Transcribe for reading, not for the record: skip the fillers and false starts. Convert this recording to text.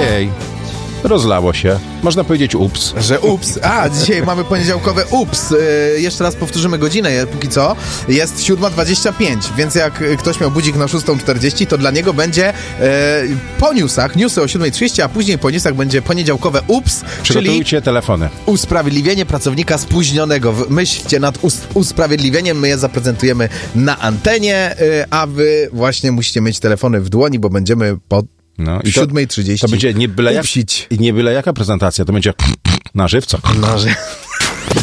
Ojej. Rozlało się. Można powiedzieć ups. Że ups. Dzisiaj mamy poniedziałkowe ups. Jeszcze raz powtórzymy godzinę, póki co. Jest 7:25, więc jak ktoś miał budzik na 6:40, to dla niego będzie po newsach, newsy o 7:30, a później po newsach będzie poniedziałkowe ups, Przygotujcie czyli telefony. usprawiedliwienie pracownika spóźnionego. Myślcie nad usprawiedliwieniem, my je zaprezentujemy na antenie, a wy właśnie musicie mieć telefony w dłoni, bo będziemy po 7:30. To będzie nie byle jaka prezentacja, to będzie na żywca.